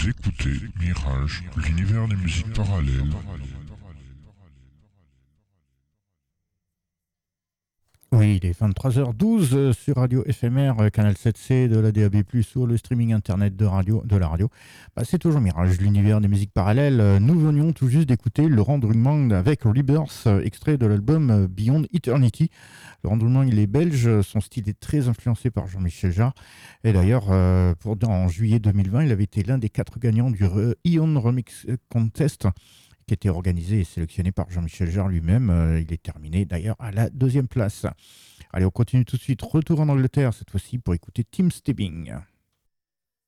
Vous écoutez Mirage, l'univers des musiques parallèles. Oui, il est 23h12 sur Radio FMR, canal 7C de la DAB+, sur le streaming internet de la radio. C'est toujours Mirage, l'univers des musiques parallèles. Nous venions tout juste d'écouter Laurent Drugman avec Rebirth, extrait de l'album Beyond Eternity. Laurent Drugman, il est belge, son style est très influencé par Jean-Michel Jarre. Et d'ailleurs, en juillet 2020, il avait été l'un des 4 gagnants du Ion Remix Contest, qui était organisé et sélectionné par Jean-Michel Jarre lui-même. Il est terminé d'ailleurs à la 2e place. Allez, on continue tout de suite. Retour en Angleterre, cette fois-ci pour écouter Tim Stebbing.